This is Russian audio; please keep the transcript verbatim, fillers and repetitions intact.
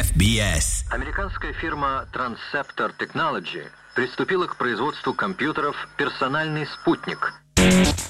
эф би эс. Американская фирма Transceptor Technology приступила к производству компьютеров «Персональный спутник».